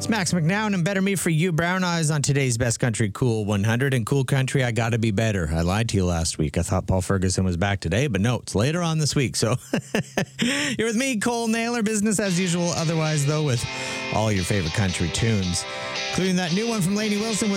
It's Max McNown and Better Me for You. Brown Eyes on today's Best Country Cool 100. And Cool Country, I Gotta Be Better. I lied to you last week. I thought Paul Ferguson was back today, but no, it's later on this week. So you're with me, Cole Naylor. Business as usual. Otherwise, though, with all your favorite country tunes, including that new one from Lainey Wilson with